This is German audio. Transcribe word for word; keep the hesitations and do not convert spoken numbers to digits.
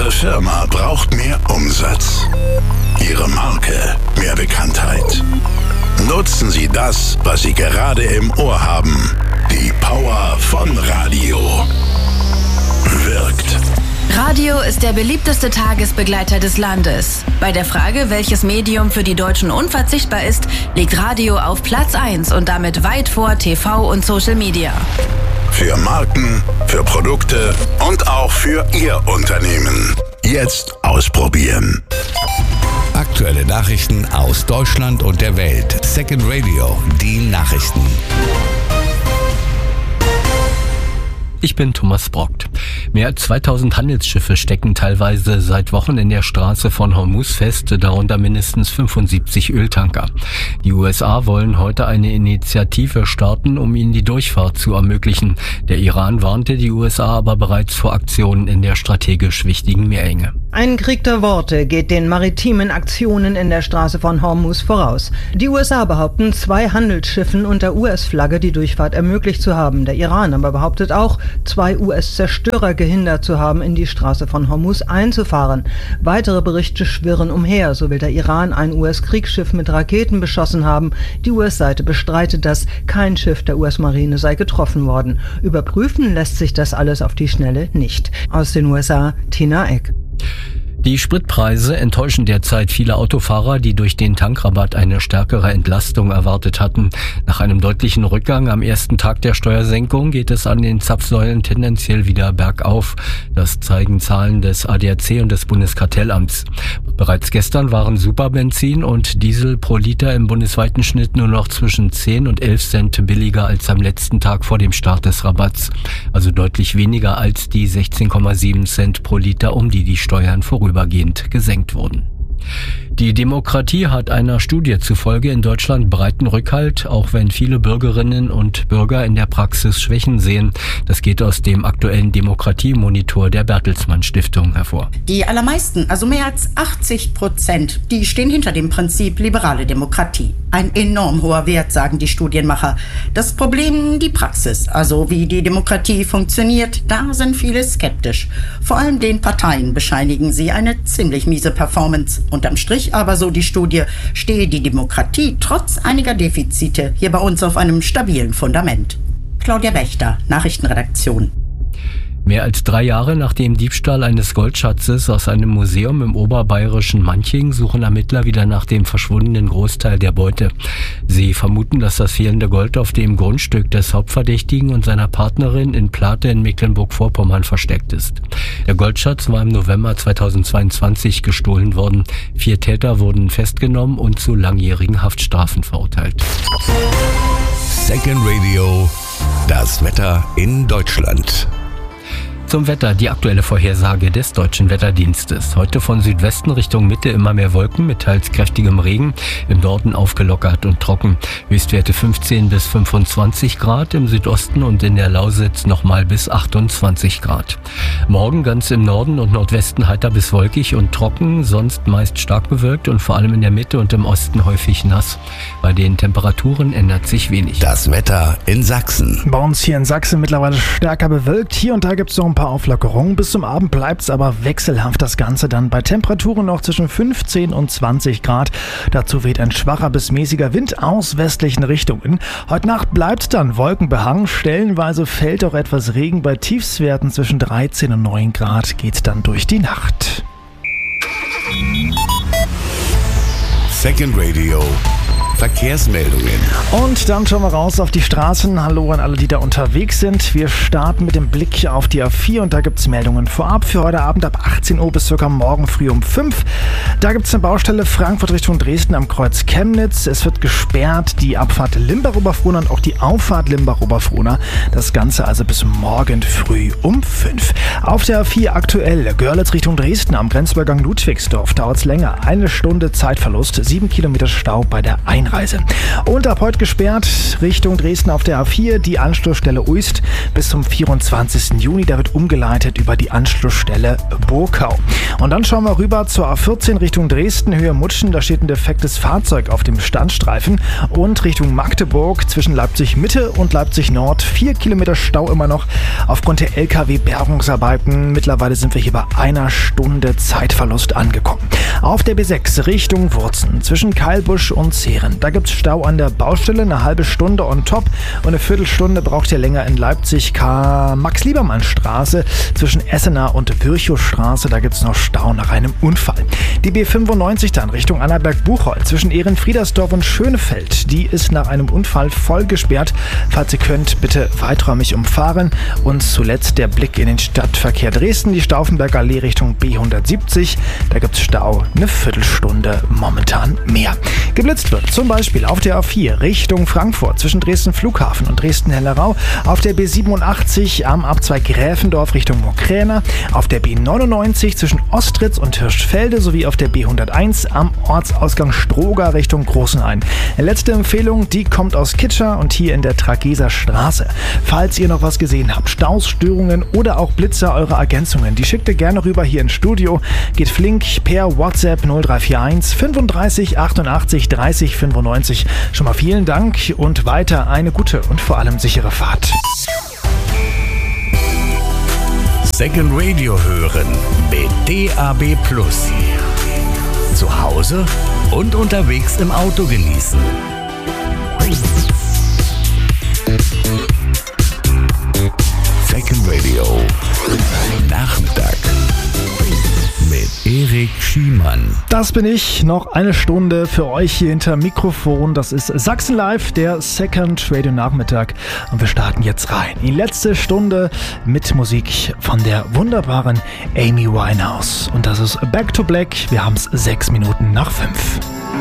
Ihre Firma braucht mehr Umsatz. Ihre Marke mehr Bekanntheit. Nutzen Sie das, was Sie gerade im Ohr haben. Die Power von Radio. Wirkt. Radio ist der beliebteste Tagesbegleiter des Landes. Bei der Frage, welches Medium für die Deutschen unverzichtbar ist, liegt Radio auf Platz eins und damit weit vor T V und Social Media. Für Marken, für Produkte und auch für Ihr Unternehmen. Jetzt ausprobieren. Aktuelle Nachrichten aus Deutschland und der Welt. Second Radio, die Nachrichten. Ich bin Thomas Brockt. Mehr als zweitausend Handelsschiffe stecken teilweise seit Wochen in der Straße von Hormuz fest, darunter mindestens fünfundsiebzig Öltanker. Die U S A wollen heute eine Initiative starten, um ihnen die Durchfahrt zu ermöglichen. Der Iran warnte die U S A aber bereits vor Aktionen in der strategisch wichtigen Meerenge. Ein Krieg der Worte geht den maritimen Aktionen in der Straße von Hormuz voraus. Die U S A behaupten, zwei Handelsschiffen unter U S-Flagge die Durchfahrt ermöglicht zu haben. Der Iran aber behauptet auch, zwei U S-Zerstörer gehindert zu haben, in die Straße von Hormuz einzufahren. Weitere Berichte schwirren umher. So will der Iran ein U S-Kriegsschiff mit Raketen beschossen haben. Die U S-Seite bestreitet das. Kein Schiff der U S-Marine sei getroffen worden. Überprüfen lässt sich das alles auf die Schnelle nicht. Aus den U S A, Tina Eck. Die Spritpreise enttäuschen derzeit viele Autofahrer, die durch den Tankrabatt eine stärkere Entlastung erwartet hatten. Nach einem deutlichen Rückgang am ersten Tag der Steuersenkung geht es an den Zapfsäulen tendenziell wieder bergauf. Das zeigen Zahlen des A D A C und des Bundeskartellamts. Bereits gestern waren Superbenzin und Diesel pro Liter im bundesweiten Schnitt nur noch zwischen zehn und elf Cent billiger als am letzten Tag vor dem Start des Rabatts. Also deutlich weniger als die sechzehn Komma sieben Cent pro Liter, um die die Steuern vorübergehend gesenkt wurden. Die Demokratie hat einer Studie zufolge in Deutschland breiten Rückhalt, auch wenn viele Bürgerinnen und Bürger in der Praxis Schwächen sehen. Das geht aus dem aktuellen Demokratiemonitor der Bertelsmann Stiftung hervor. Die allermeisten, also mehr als achtzig Prozent, die stehen hinter dem Prinzip liberale Demokratie. Ein enorm hoher Wert, sagen die Studienmacher. Das Problem, die Praxis, also wie die Demokratie funktioniert, da sind viele skeptisch. Vor allem den Parteien bescheinigen sie eine ziemlich miese Performance. Unterm Strich aber, so die Studie, stehe die Demokratie trotz einiger Defizite hier bei uns auf einem stabilen Fundament. Claudia Wächter, Nachrichtenredaktion. Mehr als drei Jahre nach dem Diebstahl eines Goldschatzes aus einem Museum im oberbayerischen Manching suchen Ermittler wieder nach dem verschwundenen Großteil der Beute. Sie vermuten, dass das fehlende Gold auf dem Grundstück des Hauptverdächtigen und seiner Partnerin in Plate in Mecklenburg-Vorpommern versteckt ist. Der Goldschatz war im November zweitausendzweiundzwanzig gestohlen worden. Vier Täter wurden festgenommen und zu langjährigen Haftstrafen verurteilt. Second Radio, das Wetter in Deutschland. Zum Wetter, die aktuelle Vorhersage des Deutschen Wetterdienstes. Heute von Südwesten Richtung Mitte immer mehr Wolken mit teils kräftigem Regen, im Norden aufgelockert und trocken. Höchstwerte fünfzehn bis fünfundzwanzig Grad, im Südosten und in der Lausitz nochmal bis achtundzwanzig Grad. Morgen ganz im Norden und Nordwesten heiter bis wolkig und trocken, sonst meist stark bewölkt und vor allem in der Mitte und im Osten häufig nass. Bei den Temperaturen ändert sich wenig. Das Wetter in Sachsen. Bei uns hier in Sachsen mittlerweile stärker bewölkt. Hier und da gibt es noch ein paar Auflockerungen. Bis zum Abend bleibt es aber wechselhaft, das Ganze dann bei Temperaturen noch zwischen fünfzehn und zwanzig Grad. Dazu weht ein schwacher bis mäßiger Wind aus westlichen Richtungen. Heute Nacht bleibt dann wolkenbehangen. Stellenweise fällt auch etwas Regen. Bei Tiefstwerten zwischen dreizehn und neun Grad geht dann durch die Nacht. Second Radio. Verkehrsmeldungen. Und dann schauen wir raus auf die Straßen. Hallo an alle, die da unterwegs sind. Wir starten mit dem Blick auf die A vier und da gibt es Meldungen vorab für heute Abend ab achtzehn Uhr bis circa morgen früh um fünf. Da gibt es eine Baustelle Frankfurt Richtung Dresden am Kreuz Chemnitz. Es wird gesperrt, die Abfahrt Limbach-Oberfrohna und auch die Auffahrt Limbach-Oberfrohna. Das Ganze also bis morgen früh um fünf. Auf der A vier aktuell Görlitz Richtung Dresden am Grenzübergang Ludwigsdorf dauert es länger. Eine Stunde Zeitverlust, sieben Kilometer Stau bei der Einheit. Einreise. Und ab heute gesperrt Richtung Dresden auf der A vier die Anschlussstelle Uist bis zum vierundzwanzigsten Juni. Da wird umgeleitet über die Anschlussstelle Burkau. Und dann schauen wir rüber zur A vierzehn Richtung Dresden, Höhe Mutschen. Da steht ein defektes Fahrzeug auf dem Standstreifen. Und Richtung Magdeburg zwischen Leipzig Mitte und Leipzig Nord. Vier Kilometer Stau immer noch aufgrund der L K W-Bergungsarbeiten. Mittlerweile sind wir hier bei einer Stunde Zeitverlust angekommen. Auf der B sechs Richtung Wurzen zwischen Keilbusch und Zehren. Da gibt es Stau an der Baustelle, eine halbe Stunde on top. Und eine Viertelstunde braucht ihr länger in Leipzig Max-Liebermann-Straße zwischen Essener und Virchow-Straße. Da gibt es noch Stau nach einem Unfall. Die B fünfundneunzig dann Richtung Annaberg-Buchholz zwischen Ehrenfriedersdorf und Schönefeld. Die ist nach einem Unfall voll gesperrt. Falls ihr könnt, bitte weiträumig umfahren. Und zuletzt der Blick in den Stadtverkehr Dresden, die Stauffenberger Allee Richtung B hundertsiebzig. Da gibt es Stau eine Viertelstunde momentan mehr. Geblitzt wird zum Beispiel auf der A vier Richtung Frankfurt zwischen Dresden Flughafen und Dresden-Hellerau, auf der B siebenundachtzig am Abzweig Gräfendorf Richtung Mokräne, auf der B neunundneunzig zwischen Ostritz und Hirschfelde sowie auf der B hunderteins am Ortsausgang Stroga Richtung Großenhain. Letzte Empfehlung, die kommt aus Kitscher und hier in der Trageser Straße. Falls ihr noch was gesehen habt, Staus, Störungen oder auch Blitzer, eure Ergänzungen, die schickt ihr gerne rüber hier ins Studio. Geht flink per WhatsApp null drei vier eins fünfunddreißig achtundachtzig dreißig fünfundneunzig. Schon mal vielen Dank und weiter eine gute und vor allem sichere Fahrt. Second Radio hören mit D A B Plus. Zu Hause und unterwegs im Auto genießen. Second Radio Nachmittag mit Erik Schiemann. Das bin ich. Noch eine Stunde für euch hier hinter Mikrofon. Das ist Sachsen Live, der Second Radio Nachmittag. Und wir starten jetzt rein. Die letzte Stunde mit Musik von der wunderbaren Amy Winehouse. Und das ist Back to Black. Wir haben es sechs Minuten nach fünf.